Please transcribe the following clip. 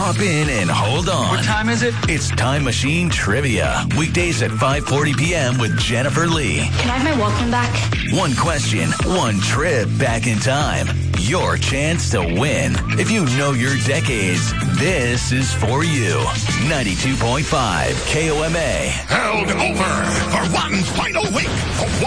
hop in and hold on. What time is it? It's Time Machine Trivia. Weekdays at 5:40 p.m. with Jennifer Lee. Can I have my Walkman back? One question, one trip back in time. Your chance to win. If you know your decades, this is for you. 92.5 KOMA. Held over for one final week.